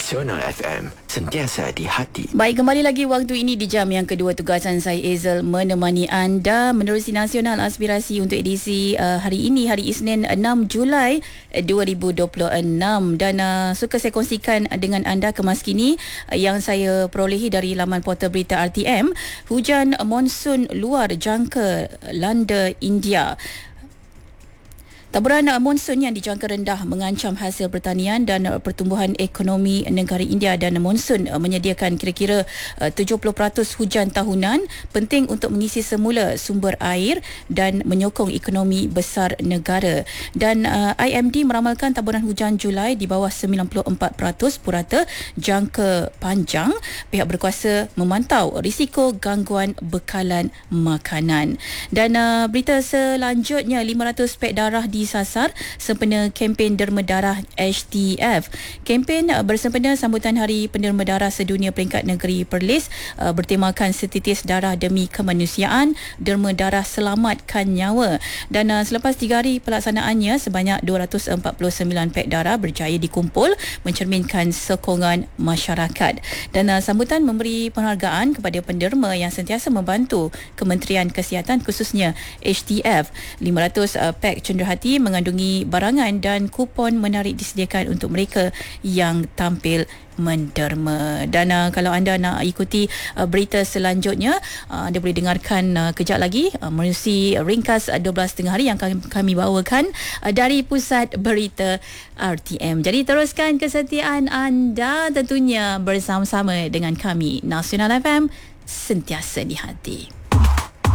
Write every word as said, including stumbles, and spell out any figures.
Nasional F M, sentiasa di hati. Baik, kembali lagi waktu ini di jam yang kedua tugasan saya Ezel menemani anda menerusi Nasional Aspirasi untuk edisi uh, hari ini, hari Isnin enam Julai dua ribu dua puluh enam, dan uh, suka saya kongsikan dengan anda kemas kini uh, yang saya perolehi dari laman portal berita R T M. Hujan monsun luar jangka landa India. Taburan monsun yang dijangka rendah mengancam hasil pertanian dan pertumbuhan ekonomi negara India, dan monsun menyediakan kira-kira tujuh puluh peratus hujan tahunan, penting untuk mengisi semula sumber air dan menyokong ekonomi besar negara. Dan uh, I M D meramalkan taburan hujan Julai di bawah sembilan puluh empat peratus purata jangka panjang. Pihak berkuasa memantau risiko gangguan bekalan makanan. Dan uh, berita selanjutnya, lima ratus pek darah di disasar sempena kempen derma darah H T F. Kempen uh, bersempena sambutan Hari Penderma Darah Sedunia peringkat negeri Perlis uh, bertemakan setitis darah demi kemanusiaan, derma darah selamatkan nyawa. Dan uh, selepas tiga hari pelaksanaannya, sebanyak dua ratus empat puluh sembilan pek darah berjaya dikumpul, mencerminkan sokongan masyarakat. Dan uh, sambutan memberi penghargaan kepada penderma yang sentiasa membantu Kementerian Kesihatan, khususnya H T F. lima ratus uh, pek cenderahati mengandungi barangan dan kupon menarik disediakan untuk mereka yang tampil menderma. Dan uh, kalau anda nak ikuti uh, berita selanjutnya, uh, anda boleh dengarkan uh, kejap lagi uh, menerusi ringkas uh, dua belas tiga puluh hari yang kami, kami bawakan uh, dari Pusat Berita R T M. Jadi teruskan kesetiaan anda tentunya bersama-sama dengan kami, Nasional F M, sentiasa di hati.